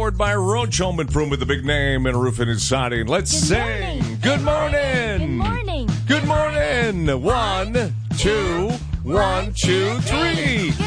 powered by Roach Home Improvement, the big name in roofing and siding. Let's sing. Good morning. Good morning. Good morning. 1, 2, 1, 2, 3.